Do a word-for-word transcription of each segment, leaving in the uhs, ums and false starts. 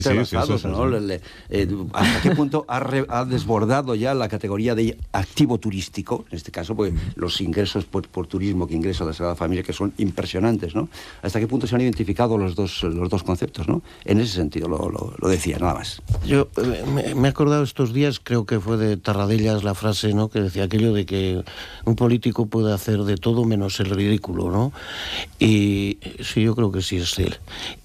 Sí, Terrazados, sí, sí, ¿no? sí. Le- le- eh, ¿Hasta qué punto ha, re- ha desbordado ya la categoría de activo turístico? En este caso, pues los ingresos por, por turismo que ingresa la Sagrada Familia, que son impresionantes, ¿no? ¿Hasta qué punto se han identificado los dos, los dos conceptos, ¿no? En ese sentido lo, lo, lo decía, nada más. Yo eh, me, me he acordado estos días, creo que fue de Tarradellas la frase, ¿no?, que decía aquello de que un político puede hacer de todo menos el ridículo, ¿no? Y sí, yo creo que sí es él.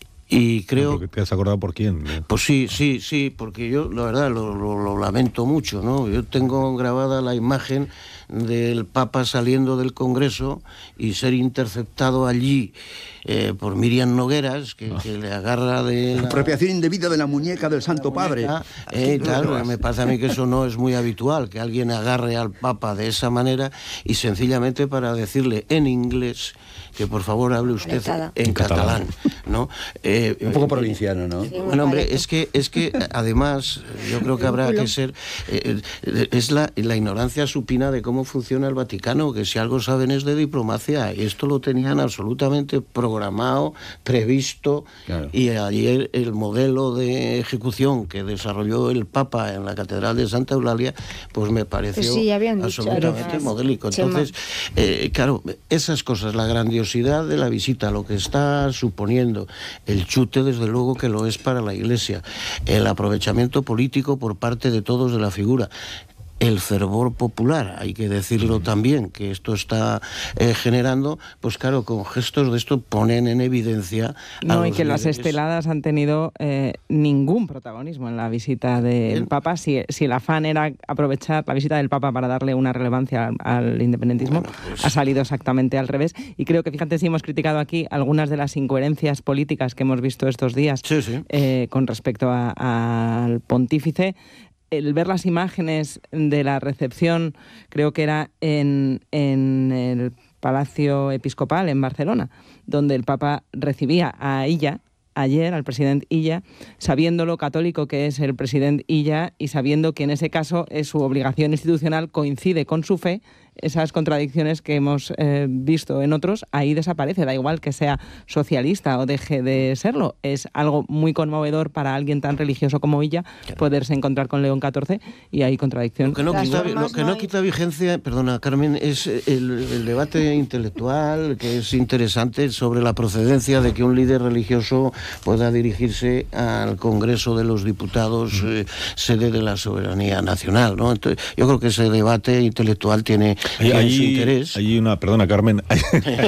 Y creo... Porque ¿te has acordado por quién? Pues sí, sí, sí, porque yo la verdad lo, lo, lo lamento mucho, ¿no? Yo tengo grabada la imagen del Papa saliendo del Congreso y ser interceptado allí eh, por Miriam Nogueras, que, Ah. que le agarra de... La... Apropiación indebida de la muñeca del Santo Padre. Eh, claro, me parece a mí que eso no es muy habitual, que alguien agarre al Papa de esa manera y sencillamente para decirle en inglés que por favor hable usted Alertada. en catalán, ¿no? Eh, Un poco provinciano, ¿no? Sí, Bueno, hombre, es que, es que además yo creo que habrá que ser... Eh, eh, es la, la ignorancia supina de cómo funciona el Vaticano, que si algo saben es de diplomacia, y esto lo tenían absolutamente programado, previsto, Claro. y ayer el modelo de ejecución que desarrolló el Papa en la Catedral de Santa Eulalia, pues me pareció Pues sí, ya habían dicho, absolutamente además, modélico. Chema. Entonces, eh, claro, esas cosas, la grandiosidad de la visita, lo que está suponiendo, el chute desde luego que lo es para la Iglesia, el aprovechamiento político por parte de todos de la figura, el fervor popular, hay que decirlo también, que esto está eh, generando, pues claro, con gestos de esto ponen en evidencia... a No, y los que las líderes. esteladas han tenido eh, ningún protagonismo en la visita del Bien. Papa. Si, si el afán era aprovechar la visita del Papa para darle una relevancia al, al independentismo, Bueno, pues- ha salido exactamente al revés. Y creo que, fíjate, si hemos criticado aquí algunas de las incoherencias políticas que hemos visto estos días Sí, sí. eh, con respecto a- al pontífice. El ver las imágenes de la recepción, creo que era en, en el Palacio Episcopal en Barcelona, donde el Papa recibía a Illa, ayer, al presidente Illa, sabiendo lo católico que es el presidente Illa y sabiendo que en ese caso eh, su obligación institucional coincide con su fe. Esas contradicciones que hemos eh, visto en otros, ahí desaparece, da igual que sea socialista o deje de serlo. Es algo muy conmovedor para alguien tan religioso como Illa poderse encontrar con León catorce y hay contradicción. Lo que no, Las quita, normas lo que no no hay. quita vigencia, perdona Carmen, es el, el debate intelectual que es interesante sobre la procedencia de que un líder religioso pueda dirigirse al Congreso de los Diputados, eh, sede de la soberanía nacional, ¿no? Entonces, yo creo que ese debate intelectual tiene, Hay, tiene su hay- interés. hay una, perdona Carmen, hay-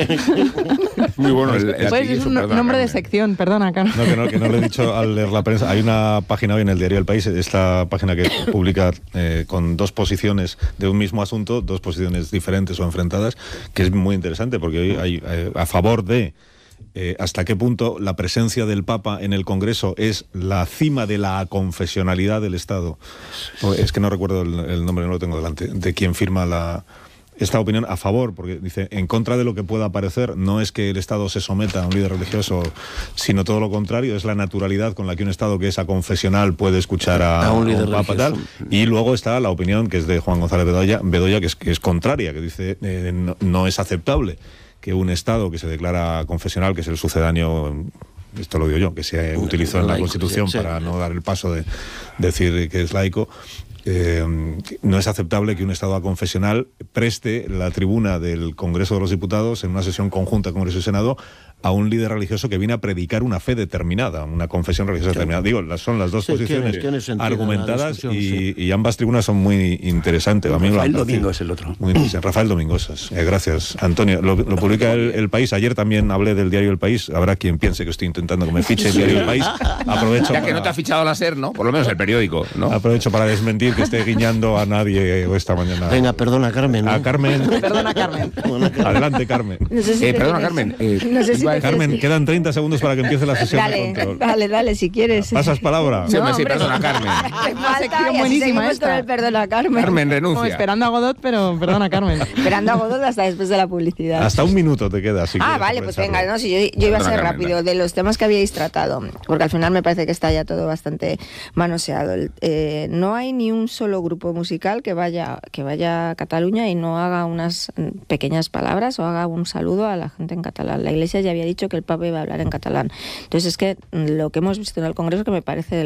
Muy bueno el, el Pues es chiquillo, un perdona, nombre de Carmen. sección, perdona, Carlos. no, que no, que no lo he dicho al leer la prensa. Hay una página hoy en el diario El País, esta página que publica eh, con dos posiciones de un mismo asunto, dos posiciones diferentes o enfrentadas, que es muy interesante porque hoy hay eh, a favor de eh, hasta qué punto la presencia del Papa en el Congreso es la cima de la confesionalidad del Estado. O, es que no recuerdo el, el nombre, no lo tengo delante, de quien firma la... esta opinión a favor, porque dice, en contra de lo que pueda parecer, no es que el Estado se someta a un líder religioso, sino todo lo contrario, es la naturalidad con la que un Estado que es aconfesional puede escuchar a, A un a líder un papa tal. religioso. Y luego está la opinión que es de Juan González Bedoya, Bedoya que, es, que es contraria, que dice, eh, no, no es aceptable que un Estado que se declara confesional, que es el sucedáneo... Esto lo digo yo, que se utilizó en la laico, Constitución sí, sí. para no dar el paso de decir que es laico. Eh, no es aceptable que un Estado aconfesional preste la tribuna del Congreso de los Diputados en una sesión conjunta Congreso y Senado a un líder religioso que viene a predicar una fe determinada, una confesión religiosa Claro. determinada. Digo, las, son las dos Sí, posiciones tiene- tiene sentido la argumentadas discusión, y, sí. y ambas tribunas son muy interesantes. A mí me Rafael han parecido Domingo es el otro. muy interesante. Rafael Domingosas. Eh, gracias, Antonio. Lo, lo publica el, el País. Ayer también hablé del diario El País. Habrá quien piense que estoy intentando que me fiche el diario El País. Aprovecho Ya que para- no te ha fichado la SER, ¿no? Por lo menos el periódico, ¿no? Aprovecho para desmentir que esté guiñando a nadie eh, esta mañana. Venga, perdona Carmen, ¿no? A Carmen. Perdona, Carmen. Adelante, Carmen. No sé si Eh, te perdona, tienes- Carmen, eh, no sé si iba a te decir- Carmen, tienes- quedan treinta segundos para que empiece la sesión de Dale, control. dale, dale, si quieres. ¿Pasas palabra? Sí, hombre, sí, hombre, perdona, Carmen. Te Una falta, sección y así buenísima seguimos esta. con el perdona, Carmen. Carmen, Como renuncia. esperando a Godot, pero perdona, Carmen. Esperando a Godot hasta después de la publicidad. Hasta un minuto te queda. Si Ah, quieres vale, pues aprovecharlo. venga, no, si yo, yo iba a Perdona, ser Carmen, rápido de los temas que habíais tratado, porque al final me parece que está ya todo bastante manoseado. El- eh, no hay ni un solo grupo musical que vaya, que vaya a Cataluña y no haga unas mm, pequeñas palabras o haga un saludo a la gente en catalán. La Iglesia ya había dicho que el Papa iba a hablar en catalán. Entonces es que mm, lo que hemos visto en el Congreso que me parece